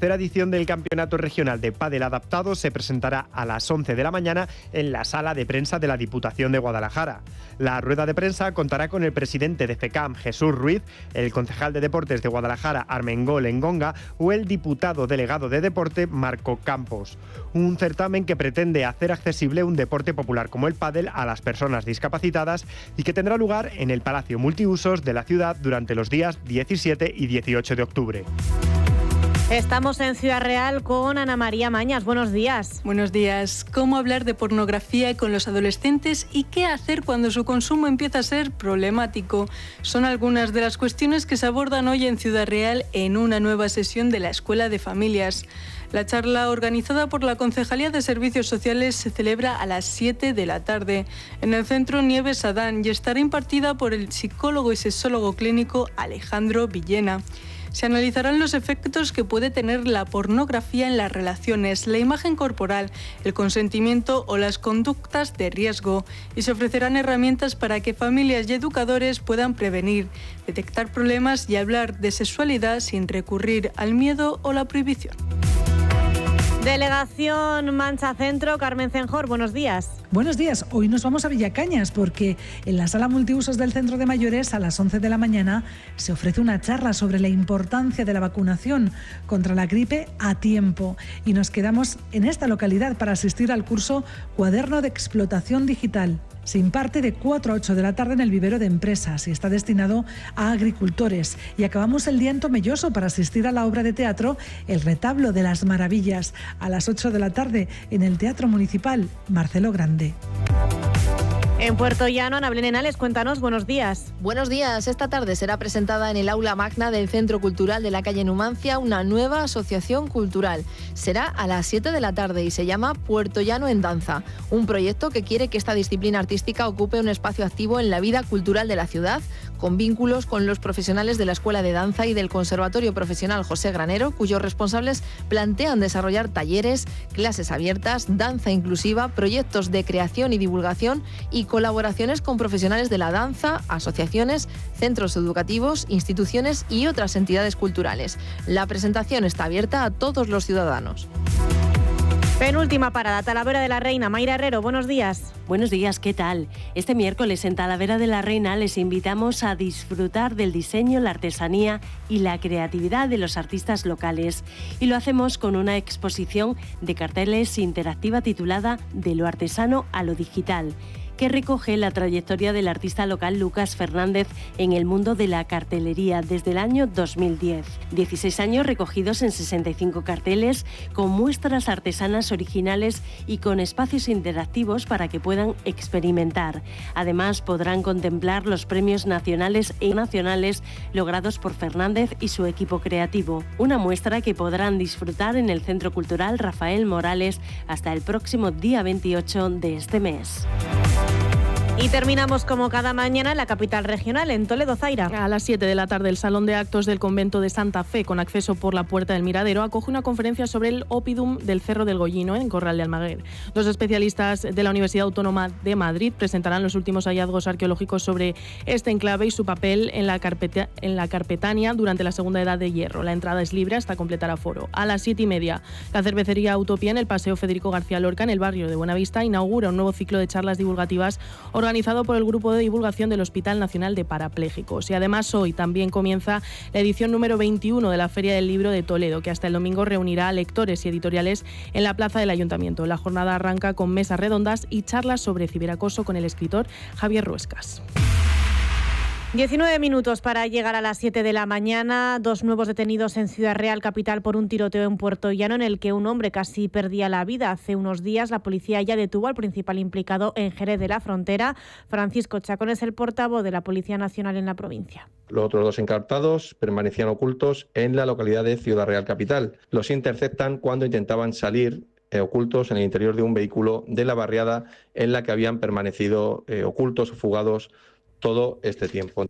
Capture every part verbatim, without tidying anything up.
tercera edición del Campeonato Regional de Pádel Adaptado se presentará a las once de la mañana en la sala de prensa de la Diputación de Guadalajara. La rueda de prensa contará con el presidente de FECAM, Jesús Ruiz, el concejal de Deportes de Guadalajara, Armengol Engonga, o el diputado delegado de Deporte, Marco Campos. Un certamen que pretende hacer accesible un deporte popular como el pádel a las personas discapacitadas y que tendrá lugar en el Palacio Multiusos de la ciudad durante los días diecisiete y dieciocho de octubre. Estamos en Ciudad Real con Ana María Mañas. Buenos días. Buenos días. ¿Cómo hablar de pornografía con los adolescentes y qué hacer cuando su consumo empieza a ser problemático? Son algunas de las cuestiones que se abordan hoy en Ciudad Real en una nueva sesión de la Escuela de Familias. La charla, organizada por la Concejalía de Servicios Sociales, se celebra a las siete de la tarde en el Centro Nieves Adán y estará impartida por el psicólogo y sexólogo clínico Alejandro Villena. Se analizarán los efectos que puede tener la pornografía en las relaciones, la imagen corporal, el consentimiento o las conductas de riesgo, y se ofrecerán herramientas para que familias y educadores puedan prevenir, detectar problemas y hablar de sexualidad sin recurrir al miedo o la prohibición. Delegación Mancha Centro, Carmen Cenjor, buenos días. Buenos días, hoy nos vamos a Villacañas porque en la sala multiusos del Centro de Mayores a las once de la mañana se ofrece una charla sobre la importancia de la vacunación contra la gripe a tiempo y nos quedamos en esta localidad para asistir al curso Cuaderno de Explotación Digital. Se imparte de cuatro a ocho de la tarde en el vivero de empresas y está destinado a agricultores. Y acabamos el día en Tomelloso para asistir a la obra de teatro El Retablo de las Maravillas a las ocho de la tarde en el Teatro Municipal Marcelo Grande. En Puerto Llano, Ana Belén Henares, cuéntanos, buenos días. Buenos días. Esta tarde será presentada en el aula magna del Centro Cultural de la calle Numancia una nueva asociación cultural. Será a las siete de la tarde y se llama Puerto Llano en Danza, un proyecto que quiere que esta disciplina artística ocupe un espacio activo en la vida cultural de la ciudad, con vínculos con los profesionales de la Escuela de Danza y del Conservatorio Profesional José Granero, cuyos responsables plantean desarrollar talleres, clases abiertas, danza inclusiva, proyectos de creación y divulgación y colaboraciones con profesionales de la danza, asociaciones, centros educativos, instituciones y otras entidades culturales. La presentación está abierta a todos los ciudadanos. Penúltima parada, Talavera de la Reina. Mayra Herrero, buenos días. Buenos días, ¿qué tal? Este miércoles en Talavera de la Reina les invitamos a disfrutar del diseño, la artesanía y la creatividad de los artistas locales. Y lo hacemos con una exposición de carteles interactiva titulada De lo artesano a lo digital, que recoge la trayectoria del artista local Lucas Fernández en el mundo de la cartelería desde el año dos mil diez. dieciséis años recogidos en sesenta y cinco carteles, con muestras artesanas originales y con espacios interactivos para que puedan experimentar. Además, podrán contemplar los premios nacionales e nacionales logrados por Fernández y su equipo creativo. Una muestra que podrán disfrutar en el Centro Cultural Rafael Morales hasta el próximo día veintiocho de este mes. Y terminamos como cada mañana en la capital regional, en Toledo, Zaira. A las siete de la tarde, el Salón de Actos del Convento de Santa Fe, con acceso por la Puerta del Miradero, acoge una conferencia sobre el Oppidum del Cerro del Gollino, en Corral de Almaguer. Dos especialistas de la Universidad Autónoma de Madrid presentarán los últimos hallazgos arqueológicos sobre este enclave y su papel en la, carpeta, en la Carpetania durante la Segunda Edad de Hierro. La entrada es libre hasta completar aforo. A las siete y media, la cervecería Utopía en el Paseo Federico García Lorca, en el barrio de Buenavista, inaugura un nuevo ciclo de charlas divulgativas organizado por el Grupo de Divulgación del Hospital Nacional de Parapléjicos. Y además hoy también comienza la edición número veintiuno de la Feria del Libro de Toledo, que hasta el domingo reunirá a lectores y editoriales en la plaza del Ayuntamiento. La jornada arranca con mesas redondas y charlas sobre ciberacoso con el escritor Javier Ruescas. diecinueve minutos para llegar a las siete de la mañana. Dos nuevos detenidos en Ciudad Real, capital, por un tiroteo en Puerto Llano en el que un hombre casi perdía la vida. Hace unos días la policía ya detuvo al principal implicado en Jerez de la Frontera. Francisco Chacón es el portavoz de la Policía Nacional en la provincia. Los otros dos encartados permanecían ocultos en la localidad de Ciudad Real capital. Los interceptan cuando intentaban salir eh, ocultos en el interior de un vehículo de la barriada en la que habían permanecido eh, ocultos o fugados todo este tiempo.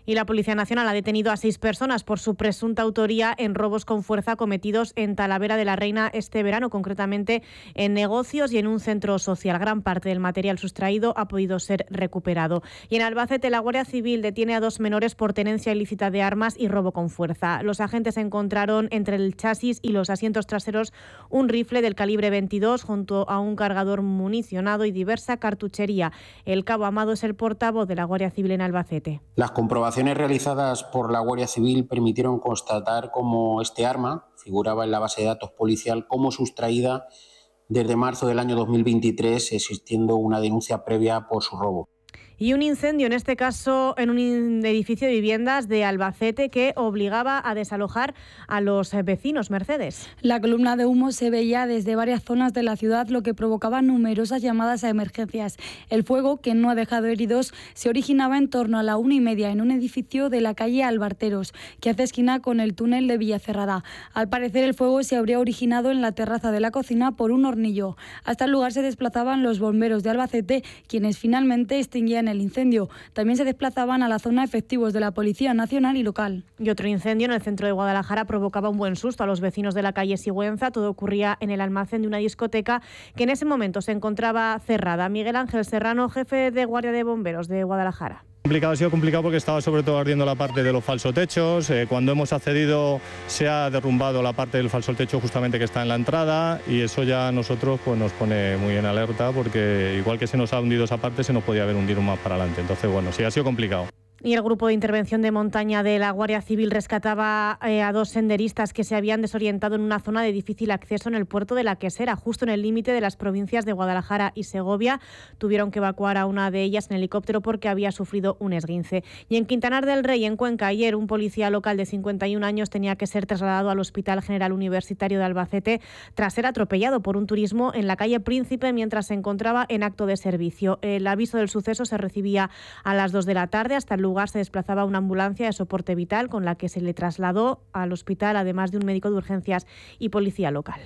Y la Policía Nacional ha detenido a seis personas por su presunta autoría en robos con fuerza cometidos en Talavera de la Reina este verano, concretamente en negocios y en un centro social. Gran parte del material sustraído ha podido ser recuperado. Y en Albacete, la Guardia Civil detiene a dos menores por tenencia ilícita de armas y robo con fuerza. Los agentes encontraron entre el chasis y los asientos traseros un rifle del calibre veintidós junto a un cargador municionado y diversa cartuchería. El cabo Amado es el portavoz de la Guardia Civil en Albacete. Las comprobaciones realizadas por la Guardia Civil permitieron constatar cómo este arma figuraba en la base de datos policial como sustraída desde marzo del año dos mil veintitrés, existiendo una denuncia previa por su robo. Y un incendio, en este caso en un edificio de viviendas de Albacete, que obligaba a desalojar a los vecinos. Mercedes. La columna de humo se veía desde varias zonas de la ciudad, lo que provocaba numerosas llamadas a emergencias. El fuego, que no ha dejado heridos, se originaba en torno a la una y media en un edificio de la calle Albarteros, que hace esquina con el túnel de Villacerrada. Al parecer, el fuego se habría originado en la terraza de la cocina por un hornillo. Hasta el lugar se desplazaban los bomberos de Albacete, quienes finalmente extinguían el incendio. También se desplazaban a la zona efectivos de la Policía Nacional y local. Y otro incendio en el centro de Guadalajara provocaba un buen susto a los vecinos de la calle Sigüenza. Todo ocurría en el almacén de una discoteca que en ese momento se encontraba cerrada. Miguel Ángel Serrano, jefe de Guardia de Bomberos de Guadalajara. Complicado, ha sido complicado porque estaba sobre todo ardiendo la parte de los falsotechos. Eh, cuando hemos accedido se ha derrumbado la parte del falsotecho justamente que está en la entrada, y eso ya a nosotros pues, nos pone muy en alerta, porque igual que se nos ha hundido esa parte, se nos podía haber hundido más para adelante. Entonces, bueno, sí, ha sido complicado. Y el grupo de intervención de montaña de la Guardia Civil rescataba eh, a dos senderistas que se habían desorientado en una zona de difícil acceso en el puerto de La Quesera, justo en el límite de las provincias de Guadalajara y Segovia. Tuvieron que evacuar a una de ellas en helicóptero porque había sufrido un esguince. Y en Quintanar del Rey, en Cuenca, ayer un policía local de cincuenta y un años tenía que ser trasladado al Hospital General Universitario de Albacete tras ser atropellado por un turismo en la calle Príncipe mientras se encontraba en acto de servicio. El aviso del suceso se recibía a las dos de la tarde. Hasta el lugar se desplazaba una ambulancia de soporte vital con la que se le trasladó al hospital, además de un médico de urgencias y policía local.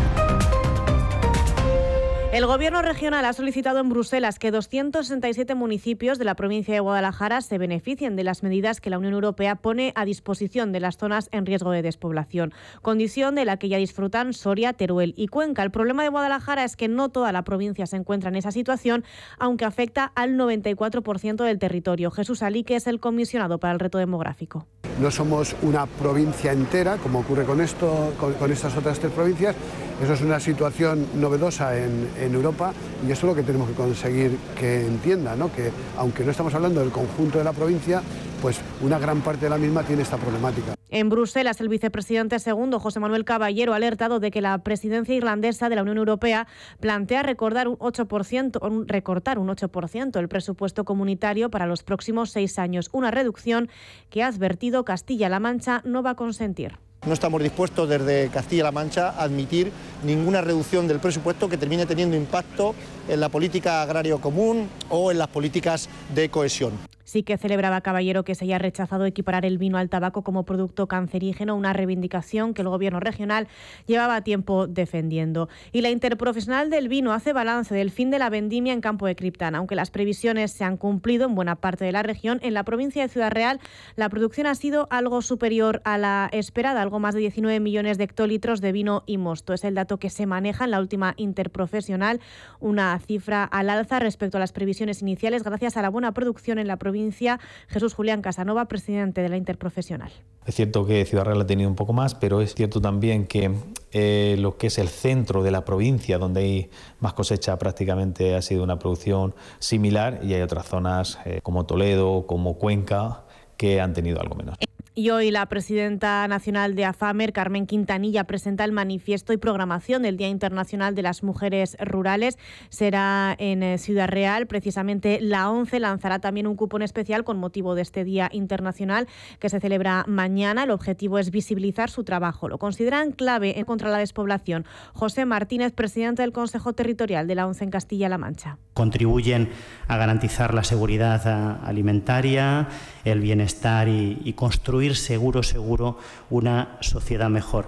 El Gobierno regional ha solicitado en Bruselas que doscientos sesenta y siete municipios de la provincia de Guadalajara se beneficien de las medidas que la Unión Europea pone a disposición de las zonas en riesgo de despoblación, condición de la que ya disfrutan Soria, Teruel y Cuenca. El problema de Guadalajara es que no toda la provincia se encuentra en esa situación, aunque afecta al noventa y cuatro por ciento del territorio. Jesús Alique es el comisionado para el reto demográfico. No somos una provincia entera, como ocurre con, esto, con, con estas otras tres provincias. Eso es una situación novedosa en, en Europa, y eso es lo que tenemos que conseguir que entienda, ¿no? Que aunque no estamos hablando del conjunto de la provincia, pues una gran parte de la misma tiene esta problemática. En Bruselas, el vicepresidente segundo, José Manuel Caballero, ha alertado de que la presidencia irlandesa de la Unión Europea plantea recordar un ocho por ciento, recortar un ocho por ciento el presupuesto comunitario para los próximos seis años, una reducción que ha advertido Castilla-La Mancha no va a consentir. No estamos dispuestos desde Castilla-La Mancha a admitir ninguna reducción del presupuesto que termine teniendo impacto en la política agraria común o en las políticas de cohesión. Sí que celebraba Caballero que se haya rechazado equiparar el vino al tabaco como producto cancerígeno, una reivindicación que el Gobierno regional llevaba tiempo defendiendo. Y la Interprofesional del Vino hace balance del fin de la vendimia en Campo de Criptana. Aunque las previsiones se han cumplido en buena parte de la región, en la provincia de Ciudad Real la producción ha sido algo superior a la esperada, algo más de diecinueve millones de hectolitros de vino y mosto. Es el dato que se maneja en la última Interprofesional, una cifra al alza respecto a las previsiones iniciales gracias a la buena producción en la provincia. Jesús Julián Casanova, presidente de la Interprofesional. Es cierto que Ciudad Real ha tenido un poco más, pero es cierto también que eh, lo que es el centro de la provincia, donde hay más cosecha, prácticamente ha sido una producción similar, y hay otras zonas eh, como Toledo, como Cuenca, que han tenido algo menos. Y hoy la presidenta nacional de AFAMER, Carmen Quintanilla, presenta el manifiesto y programación del Día Internacional de las Mujeres Rurales. Será en Ciudad Real. Precisamente la ONCE lanzará también un cupón especial con motivo de este Día Internacional que se celebra mañana. El objetivo es visibilizar su trabajo. Lo consideran clave contra la despoblación. José Martínez, presidente del Consejo Territorial de la ONCE en Castilla-La Mancha. Contribuyen a garantizar la seguridad alimentaria, el bienestar y, y construir seguro, seguro una sociedad mejor.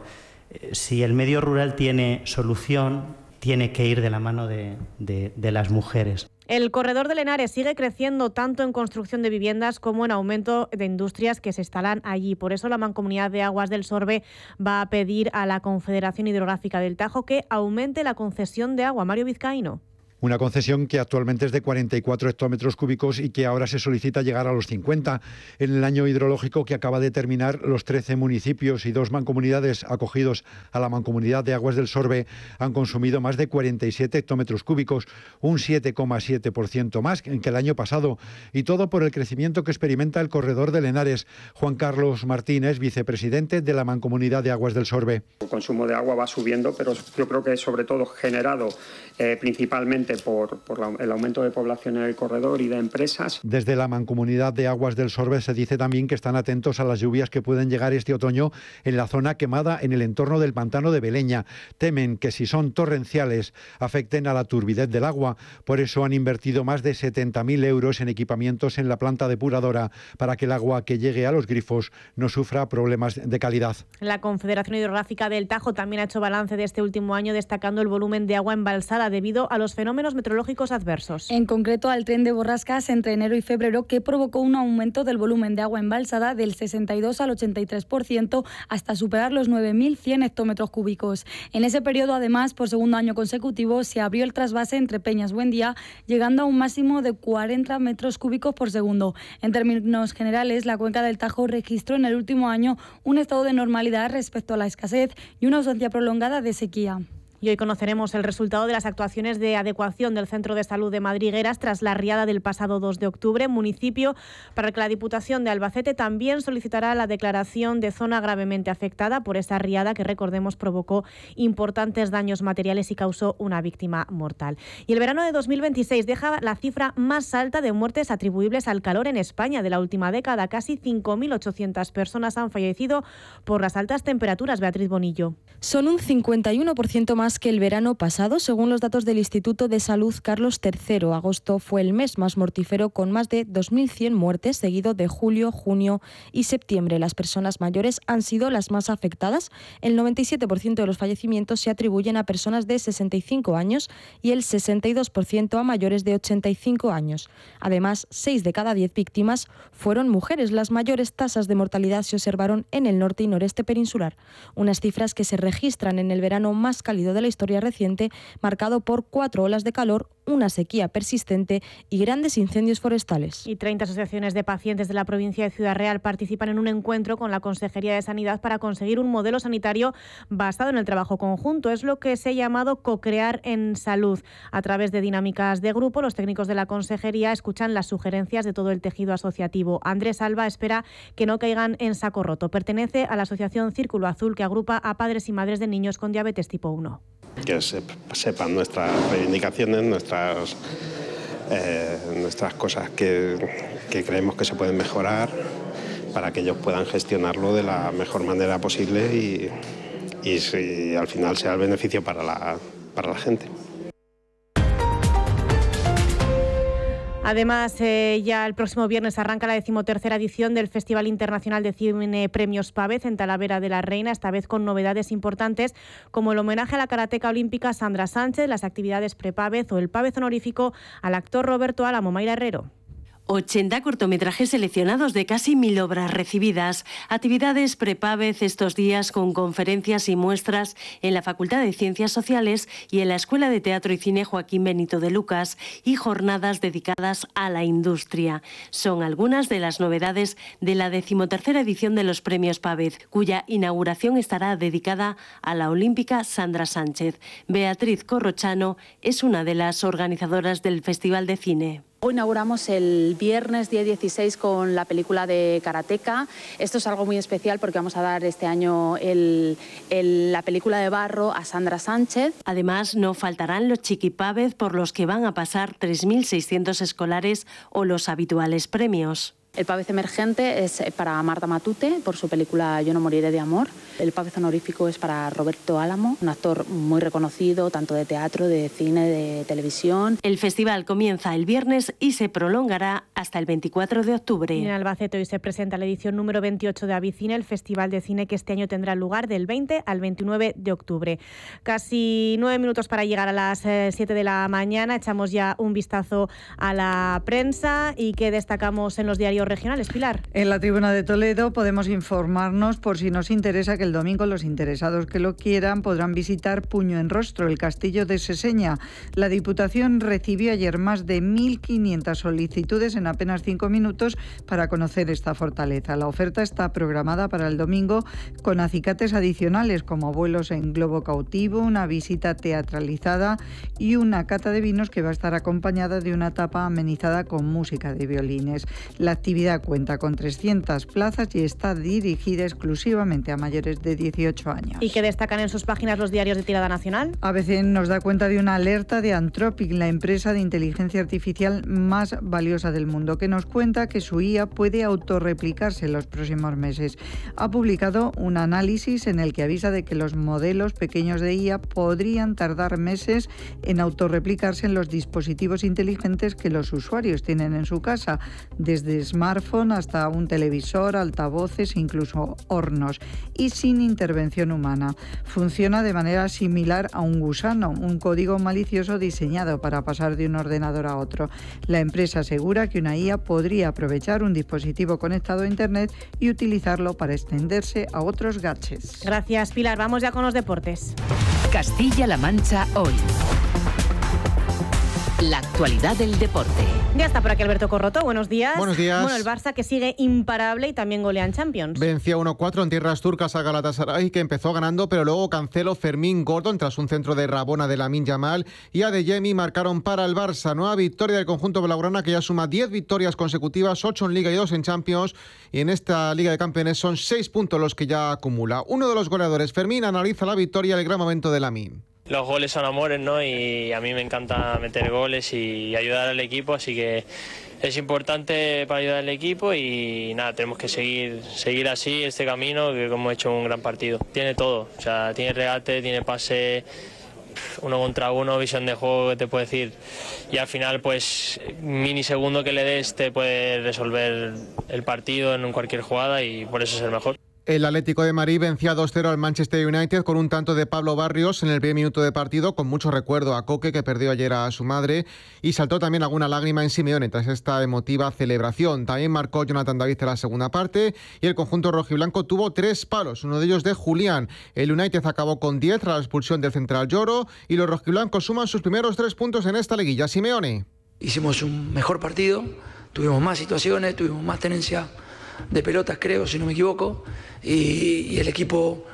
Si el medio rural tiene solución, tiene que ir de la mano de, de, de las mujeres. El corredor del Henares sigue creciendo tanto en construcción de viviendas como en aumento de industrias que se instalan allí. Por eso la Mancomunidad de Aguas del Sorbe va a pedir a la Confederación Hidrográfica del Tajo que aumente la concesión de agua. Mario Vizcaíno. Una concesión que actualmente es de cuarenta y cuatro hectómetros cúbicos y que ahora se solicita llegar a los cincuenta. En el año hidrológico que acaba de terminar, los trece municipios y dos mancomunidades acogidos a la Mancomunidad de Aguas del Sorbe han consumido más de cuarenta y siete hectómetros cúbicos, un siete coma siete por ciento más que el año pasado. Y todo por el crecimiento que experimenta el corredor del Henares. Juan Carlos Martínez, vicepresidente de la Mancomunidad de Aguas del Sorbe. El consumo de agua va subiendo, pero yo creo que es sobre todo generado eh, principalmente por, por la, el aumento de población en el corredor y de empresas. Desde la Mancomunidad de Aguas del Sorbe se dice también que están atentos a las lluvias que pueden llegar este otoño en la zona quemada en el entorno del pantano de Beleña. Temen que si son torrenciales afecten a la turbidez del agua. Por eso han invertido más de setenta mil euros en equipamientos en la planta depuradora para que el agua que llegue a los grifos no sufra problemas de calidad. La Confederación Hidrográfica del Tajo también ha hecho balance de este último año, destacando el volumen de agua embalsada debido a los fenómenos meteorológicos adversos. En concreto al tren de borrascas entre enero y febrero, que provocó un aumento del volumen de agua embalsada del sesenta y dos al ochenta y tres por ciento hasta superar los nueve mil cien hectómetros cúbicos. En ese periodo, además, por segundo año consecutivo, se abrió el trasvase entre Peñas Buendía, llegando a un máximo de cuarenta metros cúbicos por segundo. En términos generales, la cuenca del Tajo registró en el último año un estado de normalidad respecto a la escasez y una ausencia prolongada de sequía. Y hoy conoceremos el resultado de las actuaciones de adecuación del Centro de Salud de Madrigueras tras la riada del pasado dos de octubre, municipio para el que la Diputación de Albacete también solicitará la declaración de zona gravemente afectada por esa riada que, recordemos, provocó importantes daños materiales y causó una víctima mortal. Y el verano de dos mil veintiséis deja la cifra más alta de muertes atribuibles al calor en España de la última década. Casi cinco mil ochocientas personas han fallecido por las altas temperaturas. Beatriz Bonillo. Son un cincuenta y uno por ciento más que el verano pasado, según los datos del Instituto de Salud Carlos tercero. Agosto fue el mes más mortífero, con más de dos mil cien muertes, seguido de julio, junio y septiembre. Las personas mayores han sido las más afectadas. El noventa y siete por ciento de los fallecimientos se atribuyen a personas de sesenta y cinco años y el sesenta y dos por ciento a mayores de ochenta y cinco años. Además, seis de cada diez víctimas fueron mujeres. Las mayores tasas de mortalidad se observaron en el norte y noreste peninsular. Unas cifras que se registran en el verano más cálido de la historia reciente, marcado por cuatro olas de calor, una sequía persistente y grandes incendios forestales. Y treinta asociaciones de pacientes de la provincia de Ciudad Real participan en un encuentro con la Consejería de Sanidad para conseguir un modelo sanitario basado en el trabajo conjunto. Es lo que se ha llamado co-crear en salud. A través de dinámicas de grupo, los técnicos de la Consejería escuchan las sugerencias de todo el tejido asociativo. Andrés Alba espera que no caigan en saco roto. Pertenece a la asociación Círculo Azul, que agrupa a padres y madres de niños con diabetes tipo uno. Que sepan nuestras reivindicaciones, nuestras, eh, nuestras cosas que, que creemos que se pueden mejorar para que ellos puedan gestionarlo de la mejor manera posible y, y si al final sea el beneficio para la, para la gente. Además, eh, ya el próximo viernes arranca la decimotercera edición del Festival Internacional de Cine Premios Pávez en Talavera de la Reina, esta vez con novedades importantes como el homenaje a la karateca olímpica Sandra Sánchez, las actividades pre-Pávez o el Pávez honorífico al actor Roberto Álamo. Mayra Herrero. ochenta cortometrajes seleccionados de casi mil obras recibidas. Actividades pre-Pávez estos días con conferencias y muestras en la Facultad de Ciencias Sociales y en la Escuela de Teatro y Cine Joaquín Benito de Lucas y jornadas dedicadas a la industria. Son algunas de las novedades de la decimotercera edición de los Premios Pávez, cuya inauguración estará dedicada a la olímpica Sandra Sánchez. Beatriz Corrochano es una de las organizadoras del Festival de Cine. Hoy inauguramos el viernes día dieciséis con la película de Karateka. Esto es algo muy especial porque vamos a dar este año el, el, la película de barro a Sandra Sánchez. Además, no faltarán los chiquipávez por los que van a pasar tres mil seiscientos escolares o los habituales premios. El pavés emergente es para Marta Matute por su película Yo no moriré de amor. El pavés honorífico es para Roberto Álamo, un actor muy reconocido tanto de teatro, de cine, de televisión. El festival comienza el viernes y se prolongará hasta el veinticuatro de octubre. En Albacete hoy se presenta la edición número veintiocho de Avicine, el festival de cine que este año tendrá lugar del veinte al veintinueve de octubre. Casi nueve minutos para llegar a las siete de la mañana. Echamos ya un vistazo a la prensa y que destacamos en los diarios regionales. Pilar. En la Tribuna de Toledo podemos informarnos, por si nos interesa, que el domingo los interesados que lo quieran podrán visitar Puño en Rostro, el castillo de Seseña. La Diputación recibió ayer más de mil quinientas solicitudes en apenas cinco minutos para conocer esta fortaleza. La oferta está programada para el domingo con acicates adicionales como vuelos en globo cautivo, una visita teatralizada y una cata de vinos que va a estar acompañada de una tapa amenizada con música de violines. La actividad cuenta con trescientas plazas y está dirigida exclusivamente a mayores de dieciocho años. ¿Y qué destacan en sus páginas los diarios de tirada nacional? A B C nos da cuenta de una alerta de Anthropic, la empresa de inteligencia artificial más valiosa del mundo, que nos cuenta que su I A puede autorreplicarse en los próximos meses. Ha publicado un análisis en el que avisa de que los modelos pequeños de I A podrían tardar meses en autorreplicarse en los dispositivos inteligentes que los usuarios tienen en su casa, desde smartphone hasta un televisor, altavoces e incluso hornos, y sin intervención humana. Funciona de manera similar a un gusano, un código malicioso diseñado para pasar de un ordenador a otro. La empresa asegura que una I A podría aprovechar un dispositivo conectado a Internet y utilizarlo para extenderse a otros gadgets. Gracias, Pilar. Vamos ya con los deportes. Castilla-La Mancha hoy. La actualidad del deporte. Ya está por aquí Alberto Corroto, buenos días. Buenos días. Bueno, el Barça que sigue imparable y también golea en Champions. Vencía uno cuatro en tierras turcas a Galatasaray, que empezó ganando, pero luego canceló Fermín Gordon tras un centro de Rabona de Lamine Yamal, y Adeyemi marcaron para el Barça. Nueva victoria del conjunto blaugrana, que ya suma diez victorias consecutivas, ocho en Liga y dos en Champions, y en esta Liga de Campeones son seis puntos los que ya acumula. Uno de los goleadores, Fermín, analiza la victoria y el gran momento de Lamine. Los goles son amores, ¿no? Y a mí me encanta meter goles y ayudar al equipo, así que es importante para ayudar al equipo y nada, tenemos que seguir, seguir así este camino, que hemos hecho un gran partido. Tiene todo, o sea, tiene regate, tiene pase, uno contra uno, visión de juego, que te puedo decir, y al final pues minisegundo que le des te puede resolver el partido en cualquier jugada y por eso es el mejor. El Atlético de Madrid vencía dos cero al Manchester United con un tanto de Pablo Barrios en el primer minuto de partido, con mucho recuerdo a Coque, que perdió ayer a su madre, y saltó también alguna lágrima en Simeone tras esta emotiva celebración. También marcó Jonathan David en la segunda parte y el conjunto rojiblanco tuvo tres palos, uno de ellos de Julián. El United acabó con diez tras la expulsión del central Lloro y los rojiblancos suman sus primeros tres puntos en esta liguilla. Simeone. Hicimos un mejor partido, tuvimos más situaciones, tuvimos más tenencia de pelotas, creo, si no me equivoco, y, y el equipo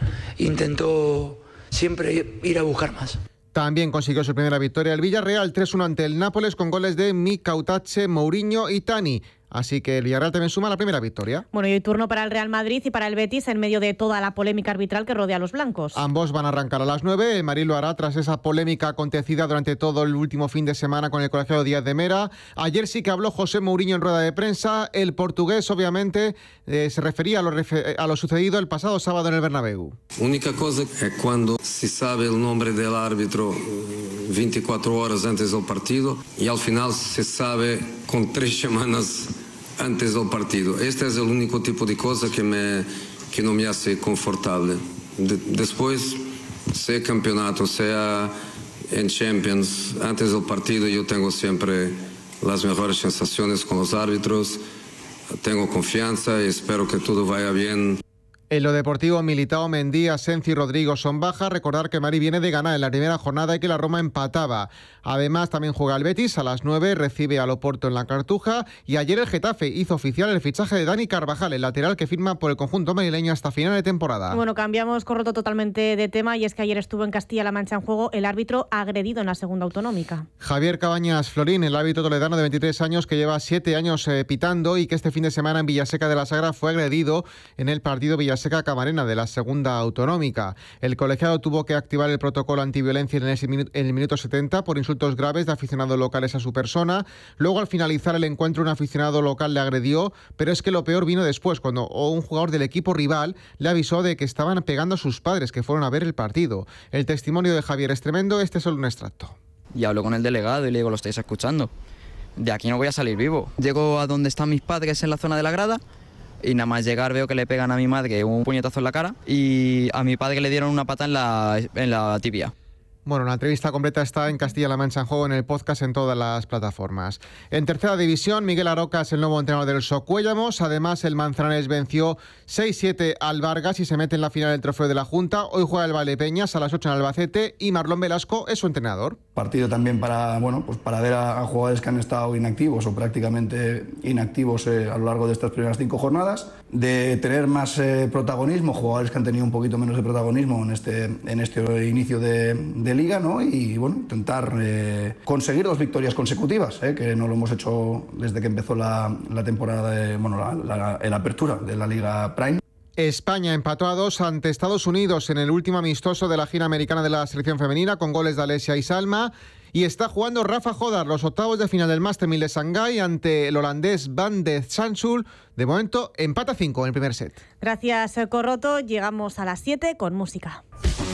intentó siempre ir a buscar más. También consiguió su primera victoria el Villarreal, tres uno ante el Nápoles, con goles de Mikautache, Mourinho y Tani. Así que el Villarreal también suma la primera victoria. Bueno, y hoy turno para el Real Madrid y para el Betis en medio de toda la polémica arbitral que rodea a los blancos. Ambos van a arrancar a las nueve. El Madrid lo hará tras esa polémica acontecida durante todo el último fin de semana con el colegiado Díaz de Mera. Ayer sí que habló José Mourinho en rueda de prensa. El portugués, obviamente, eh, se refería a lo, refer- a lo sucedido el pasado sábado en el Bernabéu. Única cosa es cuando se sabe el nombre del árbitro veinticuatro horas antes del partido y al final se sabe con tres semanas antes del partido. Este es el único tipo de cosa que, me, que no me hace confortable. De, después, sea campeonato, sea en Champions, antes del partido yo tengo siempre las mejores sensaciones con los árbitros, tengo confianza y espero que todo vaya bien. En lo deportivo, Militao, Mendy, Asensi y Rodrigo son baja. Recordar que Madrid viene de ganar en la primera jornada y que la Roma empataba. Además, también juega el Betis a las nueve, recibe al Oporto en la Cartuja. Y ayer el Getafe hizo oficial el fichaje de Dani Carvajal, el lateral que firma por el conjunto madrileño hasta final de temporada. Bueno, cambiamos, Corroto, totalmente de tema, y es que ayer estuvo en Castilla-La Mancha en juego el árbitro agredido en la segunda autonómica. Javier Cabañas Florín, el árbitro toledano de veintitrés años que lleva siete años eh, pitando y que este fin de semana en Villaseca de la Sagra fue agredido en el partido Villaseca Vilaseca Camarena de la segunda autonómica. El colegiado tuvo que activar el protocolo antiviolencia en, ese minuto, en el minuto setenta por insultos graves de aficionados locales a su persona. Luego, al finalizar el encuentro, un aficionado local le agredió, pero es que lo peor vino después, cuando un jugador del equipo rival le avisó de que estaban pegando a sus padres, que fueron a ver el partido. El testimonio de Javier es tremendo, este es solo un extracto. Y hablo con el delegado y le digo, lo estáis escuchando. De aquí no voy a salir vivo. Llego a donde están mis padres en la zona de la grada y nada más llegar veo que le pegan a mi madre un puñetazo en la cara y a mi padre le dieron una pata en la, en la tibia. Bueno, la entrevista completa está en Castilla-La Mancha en Juego, en el podcast, en todas las plataformas. En tercera división, Miguel Aroca es el nuevo entrenador del Socuéllamos. Además, el Manzanares venció seis siete al Vargas y se mete en la final del Trofeo de la Junta. Hoy juega el Valdepeñas a las ocho en Albacete y Marlon Velasco es su entrenador. Partido también para, bueno, pues para ver a, a jugadores que han estado inactivos o prácticamente inactivos eh, a lo largo de estas primeras cinco jornadas. De tener más eh, protagonismo, jugadores que han tenido un poquito menos de protagonismo en este, en este inicio de, de liga, ¿no? Y bueno, intentar eh, conseguir dos victorias consecutivas, ¿eh? Que no lo hemos hecho desde que empezó la, la temporada, de, bueno, la, la, la apertura de la Liga Prime. España empató a dos ante Estados Unidos en el último amistoso de la gira americana de la selección femenina con goles de Alessia y Salma. Y está jugando Rafa Jodar los octavos de final del Master mil de Shanghái ante el holandés Van de Zandschulp. De momento empata cinco en el primer set. Gracias, Corroto. Llegamos a las siete con música.